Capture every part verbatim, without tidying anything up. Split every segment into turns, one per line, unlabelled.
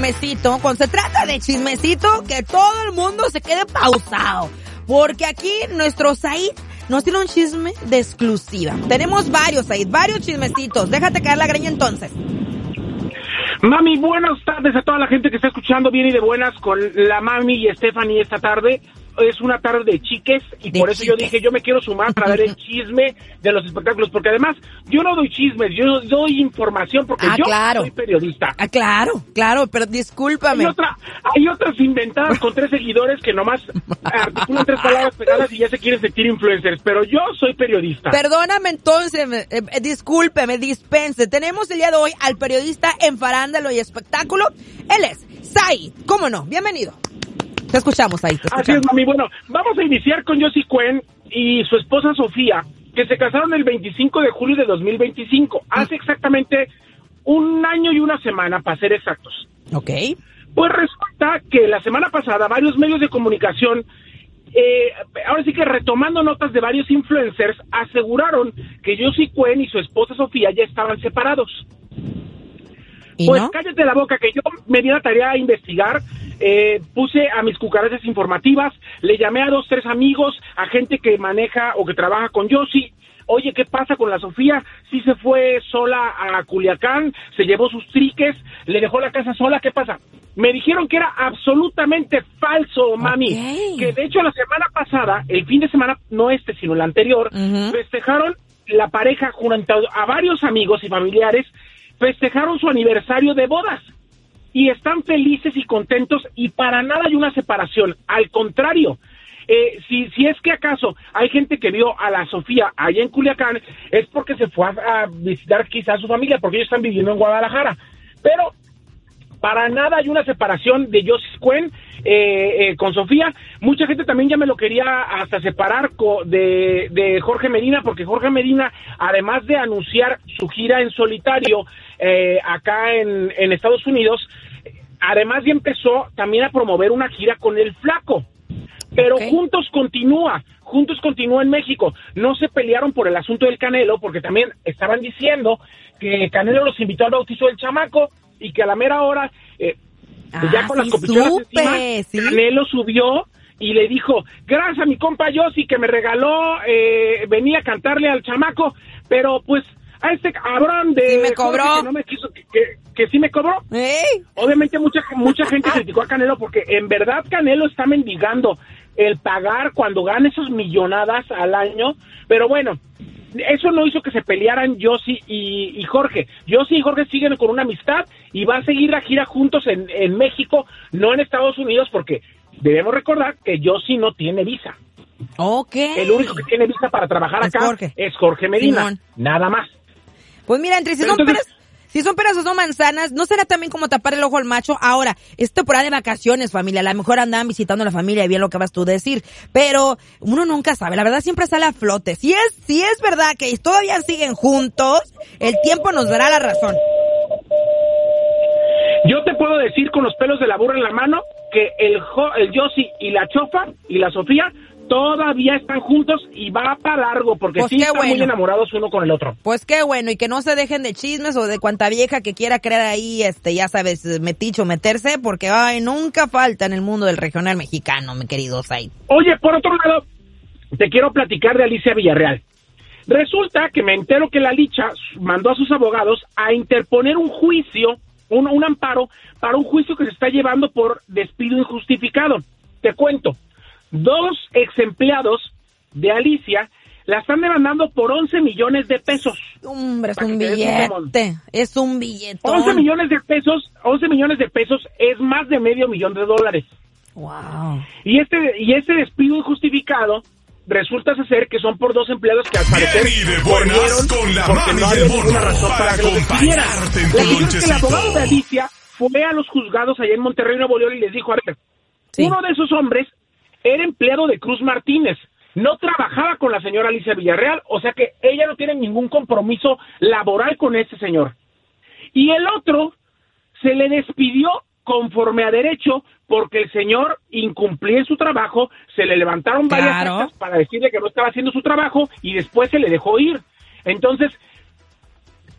chismecito, cuando se trata de chismecito, que todo el mundo se quede pausado. Porque aquí nuestro Said nos tiene un chisme de exclusiva. Tenemos varios, Said, varios chismecitos. Déjate caer la greña entonces.
Mami, buenas tardes a toda la gente que está escuchando bien y de buenas con la Mami y Stephanie esta tarde. Es una tarde de chiques y de por eso chiques. Yo dije, yo me quiero sumar para dar el chisme de los espectáculos, porque además yo no doy chismes, yo doy información porque
ah,
yo
claro.
soy periodista.
Ah, claro, claro, pero discúlpame.
Hay, otra, hay otras inventadas con tres seguidores que nomás articulan tres palabras pegadas y ya se quieren sentir influencers, pero yo soy periodista.
Perdóname entonces, eh, eh, discúlpeme, dispense. Tenemos el día de hoy al periodista en farándalo y espectáculo. Él es Said, ¿cómo no? Bienvenido. Te escuchamos ahí, te escuchamos.
Así es, mami. Bueno, vamos a iniciar con Josie Cuen y su esposa Sofía, que se casaron el veinticinco de julio de dos mil veinticinco. Hace exactamente un año y una semana, para ser exactos.
Ok.
Pues resulta que la semana pasada varios medios de comunicación, eh, ahora sí que retomando notas de varios influencers, aseguraron que Josie Cuen y su esposa Sofía ya estaban separados. Pues no? Cállate la boca, que yo me di la tarea a investigar, eh, puse a mis cucarachas informativas, le llamé a dos, tres amigos, a gente que maneja o que trabaja con Josie. Oye, ¿qué pasa con la Sofía? Sí se fue sola a Culiacán, se llevó sus triques, le dejó la casa sola, ¿qué pasa? Me dijeron que era absolutamente falso, mami. Okay. Que de hecho la semana pasada, el fin de semana, no este, sino el anterior, uh-huh. festejaron la pareja junto a varios amigos y familiares, festejaron su aniversario de bodas y están felices y contentos y para nada hay una separación, al contrario, eh, si, si es que acaso hay gente que vio a la Sofía allá en Culiacán, es porque se fue a, a visitar quizás a su familia, porque ellos están viviendo en Guadalajara, pero para nada hay una separación de Josie Cuen eh, eh, con Sofía. Mucha gente también ya me lo quería hasta separar co- de, de Jorge Medina, porque Jorge Medina, además de anunciar su gira en solitario eh, acá en, en Estados Unidos, además ya empezó también a promover una gira con el Flaco. Pero okay. Juntos continúa, Juntos continúa en México. No se pelearon por el asunto del Canelo, porque también estaban diciendo que Canelo los invitó al bautizo del chamaco, y que a la mera hora, eh,
ah,
ya con
sí,
las copichuelas encima,
¿sí?
Canelo subió y le dijo, gracias a mi compa Josie que me regaló, eh, venía a cantarle al chamaco, pero pues a este cabrón de...
Sí me cobró.
Que no me quiso, que, que, que sí me cobró.
¿Eh?
Obviamente mucha, mucha gente criticó a Canelo porque en verdad Canelo está mendigando el pagar cuando gana esos millonadas al año, pero bueno... Eso no hizo que se pelearan Josie y, y Jorge. Josie y Jorge siguen con una amistad y van a seguir la gira juntos en, en México, no en Estados Unidos, porque debemos recordar que Josie no tiene visa.
Ok.
El único que tiene visa para trabajar
es
acá
Jorge.
es Jorge Medina,
Simón.
Nada más.
Pues mira, entre si son
Entonces,
peras, si son peras o son manzanas, ¿no será también como tapar el ojo al macho? Ahora, es temporada de vacaciones, familia, a lo mejor andaban visitando a la familia y bien lo que vas tú a decir, pero uno nunca sabe, la verdad siempre sale a flote. Si es, si es verdad que todavía siguen juntos, el tiempo nos dará la razón.
Yo te puedo decir con los pelos de la burra en la mano que el, jo, el Josie y la Chofa y la Sofía todavía están juntos y va para largo, porque
pues
sí están
bueno.
muy enamorados uno con el otro.
Pues qué bueno, y que no se dejen de chismes o de cuanta vieja que quiera creer ahí, este, ya sabes, meticho, meterse, porque ay, nunca falta en el mundo del regional mexicano, mi querido Said.
Oye, por otro lado, te quiero platicar de Alicia Villarreal. Resulta que me entero que la Licha mandó a sus abogados a interponer un juicio, un, un amparo, para un juicio que se está llevando por despido injustificado. Te cuento. Dos ex empleados de Alicia la están demandando por once millones de pesos.
Hombre, es un billete, es un billete.
once millones de pesos, once millones de pesos es más de medio millón de dólares.
Wow.
Y este, y este despido injustificado resulta ser que son por dos empleados que al parecer corrieron porque no había ninguna razón para que lo despidieran. La cuestión es que el abogado de Alicia fue a los juzgados allá en Monterrey, Nuevo León, y les dijo, a ver, sí. Uno de esos hombres era empleado de Cruz Martínez, no trabajaba con la señora Alicia Villarreal, o sea que ella no tiene ningún compromiso laboral con este señor. Y el otro se le despidió conforme a derecho porque el señor incumplía en su trabajo, se le levantaron varias
claro.
actas para decirle que no estaba haciendo su trabajo y después se le dejó ir. Entonces,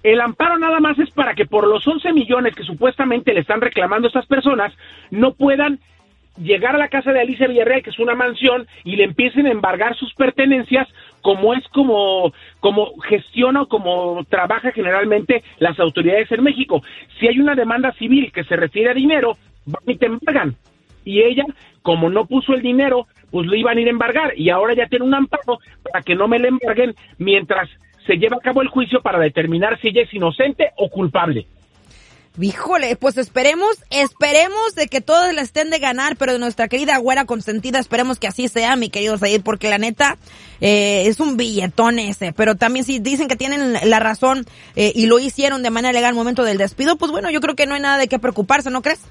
El amparo nada más es para que por los once millones que supuestamente le están reclamando estas personas, no puedan llegar a la casa de Alicia Villarreal, que es una mansión, y le empiecen a embargar sus pertenencias, como es como, como gestiona o como trabaja generalmente las autoridades en México. Si hay una demanda civil que se refiere a dinero, van y te embargan. Y ella, como no puso el dinero, pues lo iban a ir a embargar, y ahora ya tiene un amparo para que no me le embarguen mientras se lleva a cabo el juicio para determinar si ella es inocente o culpable.
Híjole, pues esperemos, esperemos de que todos la estén de ganar, pero de nuestra querida güera consentida, esperemos que así sea, mi querido Said, porque la neta eh, es un billetón ese, pero también si dicen que tienen la razón eh, y lo hicieron de manera legal al momento del despido, pues bueno, yo creo que no hay nada de qué preocuparse, ¿no crees?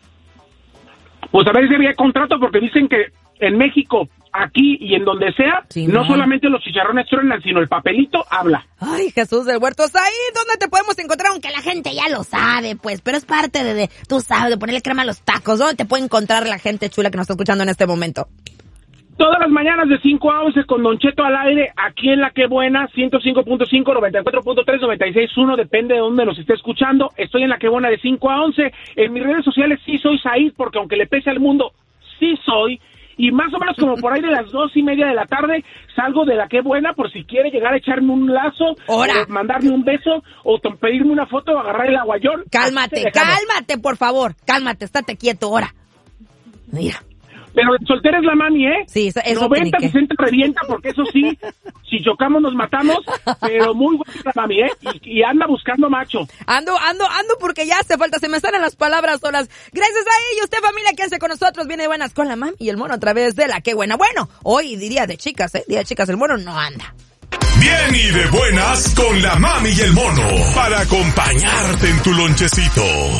Pues a ver si había contrato, porque dicen que en México, aquí y en donde sea, sí, no, no solamente los chicharrones truenan, sino el papelito habla.
Ay, Jesús del Huerto, Said, ¿dónde te podemos encontrar? Aunque la gente ya lo sabe, pues, pero es parte de, de tú sabes, de ponerle crema a los tacos. ¿Dónde te puede encontrar la gente chula que nos está escuchando en este momento?
Todas las mañanas de cinco a once con Don Cheto al aire, aquí en La Que Buena, ciento cinco punto cinco, noventa y cuatro punto tres, noventa y seis punto uno, depende de dónde nos esté escuchando. Estoy en La Que Buena de cinco a once. En mis redes sociales sí soy Said, porque aunque le pese al mundo, sí soy. Y más o menos como por ahí de las dos y media de la tarde salgo de La Que Buena por si quiere llegar a echarme un lazo, o mandarme un beso, o pedirme una foto, o agarrar el aguayón.
Cálmate, cálmate, por favor. Cálmate, estate quieto, ahora. Mira.
Pero soltera es la mami, ¿eh?
Sí, eso, eso
noventa, sesenta revienta, porque eso sí, si chocamos nos matamos, pero muy buena la mami, ¿eh? Y, y anda buscando macho.
Ando, ando, ando porque ya hace falta, se me salen las palabras solas. Gracias a ellos, usted familia, quédense con nosotros, viene de buenas con la mami y el mono a través de La Que Buena. Bueno, hoy diría de chicas, ¿eh? Día de chicas, el mono no anda.
Bien y de buenas con la mami y el mono, para acompañarte en tu lonchecito.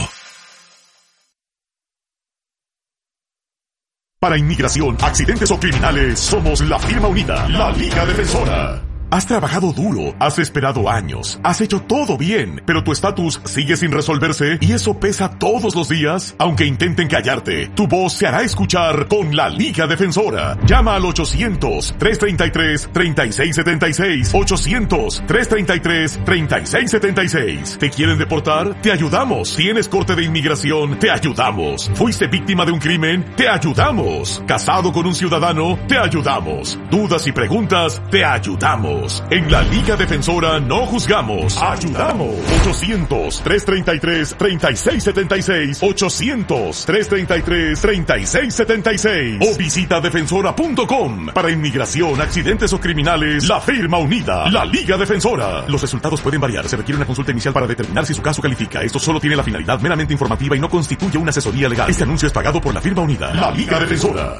Para inmigración, accidentes o criminales, somos la firma unida, la Liga Defensora. Has trabajado duro, has esperado años, has hecho todo bien, pero tu estatus sigue sin resolverse y eso pesa todos los días. Aunque intenten callarte, tu voz se hará escuchar con la Liga Defensora. Llama al ochocientos, trescientos treinta y tres, treinta y seis setenta y seis, ochocientos, trescientos treinta y tres, treinta y seis setenta y seis. ¿Te quieren deportar? Te ayudamos. ¿Tienes corte de inmigración? Te ayudamos. ¿Fuiste víctima de un crimen? Te ayudamos. ¿Casado con un ciudadano? Te ayudamos. ¿Dudas y preguntas? Te ayudamos. En la Liga Defensora no juzgamos, ayudamos. ochocientos, trescientos treinta y tres, treinta y seis setenta y seis, ochocientos, trescientos treinta y tres, treinta y seis setenta y seis o visita defensora punto com. Para inmigración, accidentes o criminales, la firma unida, la Liga Defensora. Los resultados pueden variar, se requiere una consulta inicial para determinar si su caso califica. Esto solo tiene la finalidad meramente informativa y no constituye una asesoría legal. Este anuncio es pagado por la firma unida, la Liga Defensora.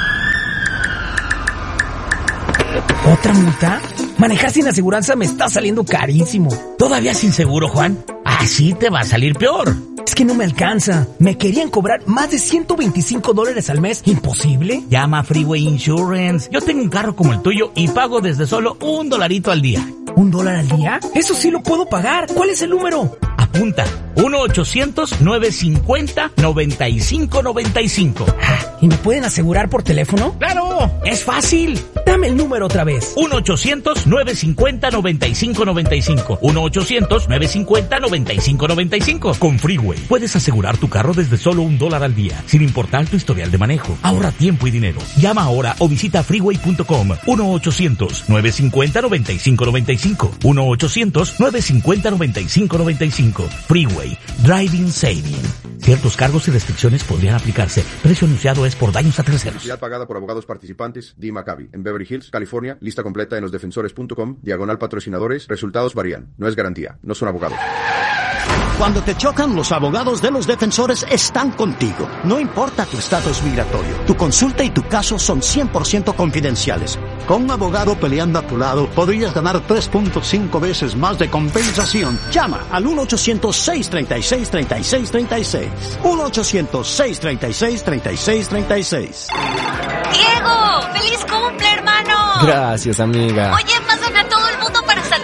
¿Otra multa? Manejar sin aseguranza me está saliendo carísimo.
¿Todavía sin seguro, Juan? Así te va a salir peor.
Es que no me alcanza. Me querían cobrar más de ciento veinticinco dólares al mes. ¿Imposible?
Llama a Freeway Insurance. Yo tengo un carro como el tuyo y pago desde solo un dolarito al día.
¿Un dólar al día? Eso sí lo puedo pagar. ¿Cuál es el número?
Apunta. uno ochocientos, novecientos cincuenta, noventa y cinco noventa y cinco.
¿Y me pueden asegurar por teléfono?
¡Claro! ¡Es fácil!
Dame el número otra vez.
uno ochocientos, novecientos cincuenta, noventa y cinco noventa y cinco. uno ochocientos, novecientos cincuenta, noventa y cinco noventa y cinco. Con Freeway puedes asegurar tu carro desde solo un dólar al día, sin importar tu historial de manejo. Ahorra tiempo y dinero. Llama ahora o visita freeway punto com. uno ochocientos, novecientos cincuenta, noventa y cinco noventa y cinco. uno ochocientos, novecientos cincuenta, noventa y cinco noventa y cinco. Freeway. Driving Saving. Ciertos cargos y restricciones podrían aplicarse. Precio anunciado es por daños a terceros.
Publicidad pagada por abogados participantes. D. Maccabi. En Beverly Hills, California. Lista completa en los defensores punto com. Diagonal patrocinadores. Resultados varían. No es garantía. No son abogados.
Cuando te chocan, los abogados de los defensores están contigo. No importa tu estatus migratorio. Tu consulta y tu caso son cien por ciento confidenciales. Con un abogado peleando a tu lado, podrías ganar tres punto cinco veces más de compensación. Llama al uno ochocientos, seiscientos treinta y seis, treinta y seis treinta y seis. uno ochocientos, seiscientos treinta y seis, treinta y seis treinta y seis.
¡Diego! ¡Feliz cumple, hermano!
Gracias, amiga.
Oye, pasan a todo el mundo para saludar.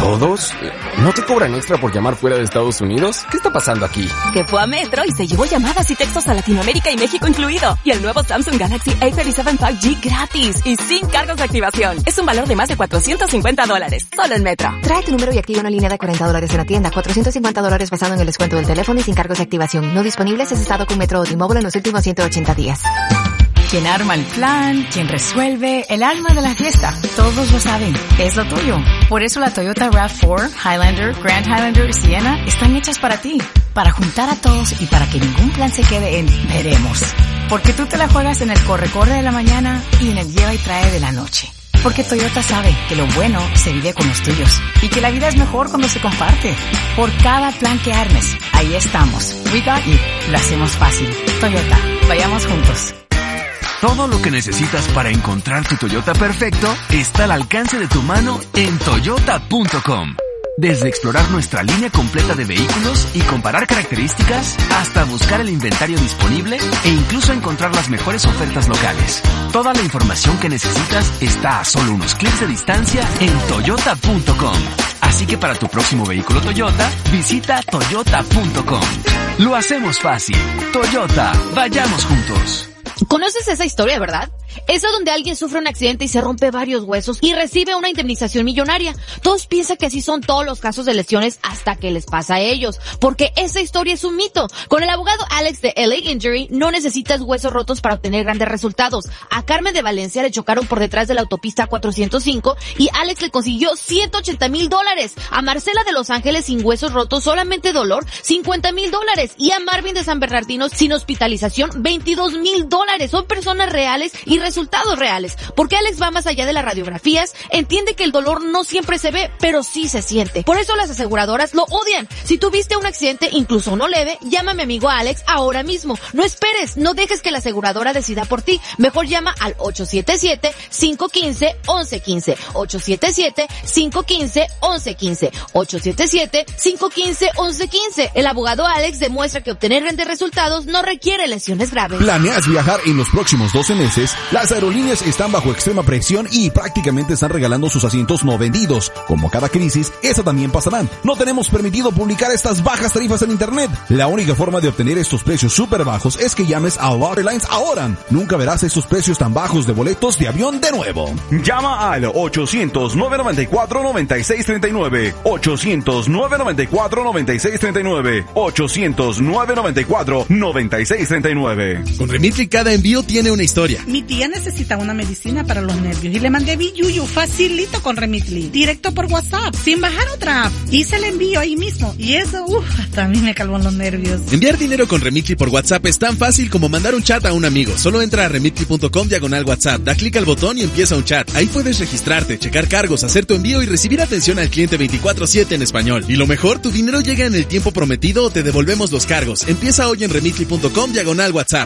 ¿Todos? ¿No te cobran extra por llamar fuera de Estados Unidos? ¿Qué está pasando aquí?
Que fue a Metro y se llevó llamadas y textos a Latinoamérica y México incluido. Y el nuevo Samsung Galaxy A treinta y siete cinco G gratis y sin cargos de activación. Es un valor de más de cuatrocientos cincuenta dólares. Solo en Metro.
Trae tu número y activa una línea de cuarenta dólares en la tienda. cuatrocientos cincuenta dólares basado en el descuento del teléfono y sin cargos de activación. No disponibles es estado con Metro o T-Mobile en los últimos ciento ochenta días.
Quien arma el plan, quien resuelve, el alma de la fiesta. Todos lo saben, es lo tuyo. Por eso la Toyota RAV cuatro, Highlander, Grand Highlander y Sienna están hechas para ti. Para juntar a todos y para que ningún plan se quede en veremos. Porque tú te la juegas en el corre-corre de la mañana y en el lleva y trae de la noche. Porque Toyota sabe que lo bueno se vive con los tuyos y que la vida es mejor cuando se comparte. Por cada plan que armes, ahí estamos. We got you. Lo hacemos fácil. Toyota, vayamos juntos.
Todo lo que necesitas para encontrar tu Toyota perfecto está al alcance de tu mano en toyota punto com. Desde explorar nuestra línea completa de vehículos y comparar características, hasta buscar el inventario disponible e incluso encontrar las mejores ofertas locales. Toda la información que necesitas está a solo unos clics de distancia en toyota punto com. Así que para tu próximo vehículo Toyota, visita toyota punto com. Lo hacemos fácil. Toyota, vayamos juntos.
¿Conoces esa historia, verdad? Esa donde alguien sufre un accidente y se rompe varios huesos y recibe una indemnización millonaria. Todos piensan que así son todos los casos de lesiones hasta que les pasa a ellos, porque esa historia es un mito. Con el abogado Alex de L A Injury no necesitas huesos rotos para obtener grandes resultados. A Carmen de Valencia le chocaron por detrás de la autopista cuatrocientos cinco y Alex le consiguió ciento ochenta mil dólares. A Marcela de Los Ángeles sin huesos rotos, solamente dolor, cincuenta mil dólares. Y a Marvin de San Bernardino sin hospitalización, veintidós mil dólares. Son personas reales y resultados reales, porque Alex va más allá de las radiografías, entiende que el dolor no siempre se ve, pero sí se siente. Por eso las aseguradoras lo odian. Si tuviste un accidente, incluso no leve, llama a mi amigo Alex ahora mismo. No esperes, no dejes que la aseguradora decida por ti. Mejor llama al ocho siete siete, cinco uno cinco, once quince, ocho siete siete, cinco uno cinco, once quince, ocho siete siete, cinco uno cinco, once quince. El abogado Alex demuestra que obtener grandes resultados no requiere lesiones graves.
¿Planeas viajar en los próximos doce meses? Las aerolíneas están bajo extrema presión y prácticamente están regalando sus asientos no vendidos. Como cada crisis, esa también pasará. No tenemos permitido publicar estas bajas tarifas en internet. La única forma de obtener estos precios súper bajos es que llames a Aloha Airlines ahora. Nunca verás estos precios tan bajos de boletos de avión de nuevo.
Llama al ochocientos, nueve noventa y cuatro, noventa y seis treinta y nueve. ochocientos, nueve noventa y cuatro, noventa y seis treinta y nueve. ochocientos, nueve noventa y cuatro, noventa y seis treinta y nueve.
Con Remitly cada envío tiene una historia.
Mi tía necesita una medicina para los nervios y le mandé Biyuyu facilito con Remitly, directo por WhatsApp, sin bajar otra app. Hice el envío ahí mismo y eso, uff, hasta a mí me calmó los nervios.
Enviar dinero con Remitly por WhatsApp es tan fácil como mandar un chat a un amigo. Solo entra a remitly punto com diagonal WhatsApp, da clic al botón y empieza un chat. Ahí puedes registrarte, checar cargos, hacer tu envío y recibir atención al cliente veinticuatro siete en español. Y lo mejor, tu dinero llega en el tiempo prometido o te devolvemos los cargos. Empieza hoy en remitly punto com diagonal WhatsApp.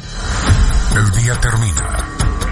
El día termina.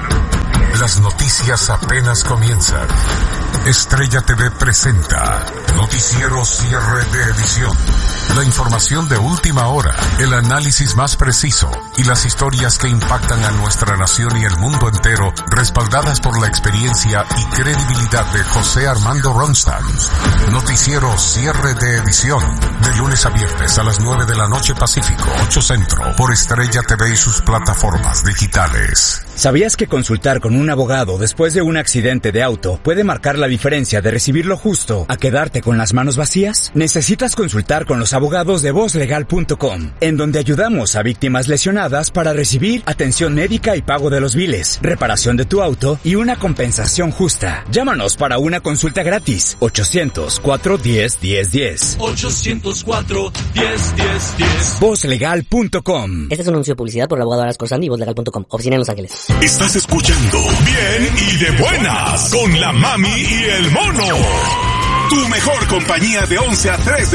Las noticias apenas comienzan. Estrella T V presenta Noticiero Cierre de Edición. La información de última hora, el análisis más preciso y las historias que impactan a nuestra nación y el mundo entero, respaldadas por la experiencia y credibilidad de José Armando Ronstadt. Noticiero Cierre de Edición, de lunes a viernes a las nueve de la noche Pacífico, ocho Centro, por Estrella T V y sus plataformas digitales.
¿Sabías que consultar con un abogado después de un accidente de auto puede marcar la diferencia de recibir lo justo a quedarte con las manos vacías? Necesitas consultar con los abogados de voz legal punto com, en donde ayudamos a víctimas lesionadas para recibir atención médica y pago de los biles, reparación de tu auto y una compensación justa. Llámanos para una consulta gratis. ochocientos, cuatro diez, diez diez.
ochocientos cuatro, diez, diez, diez.
voz legal punto com.
Este es un anuncio de publicidad por el abogado Aras Corsandi y voz legal punto com. Oficina en Los Ángeles.
Estás escuchando Bien y de Buenas con la Mami y el Mono. Tu mejor compañía de once a tres de